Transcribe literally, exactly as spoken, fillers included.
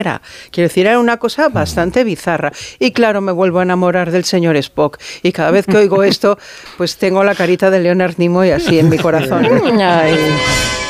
Quiero decir, era una cosa bastante bizarra. Y claro, me vuelvo a enamorar del señor Spock. Y cada vez que oigo esto, pues tengo la carita de Leonard Nimoy así en mi corazón. Ay.